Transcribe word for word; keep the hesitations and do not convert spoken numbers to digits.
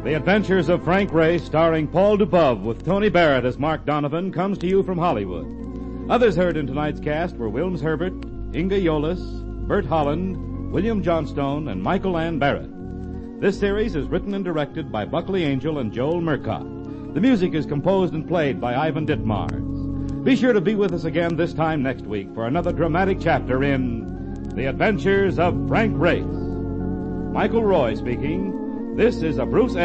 The Adventures of Frank Race, starring Paul Dubove with Tony Barrett as Mark Donovan, comes to you from Hollywood. Others heard in tonight's cast were Wilms Herbert, Inga Yolis, Bert Holland, William Johnstone, and Michael Ann Barrett. This series is written and directed by Buckley Angel and Joel Murcott. The music is composed and played by Ivan Ditmars. Be sure to be with us again this time next week for another dramatic chapter in The Adventures of Frank Race. Michael Roy speaking. This is a Bruce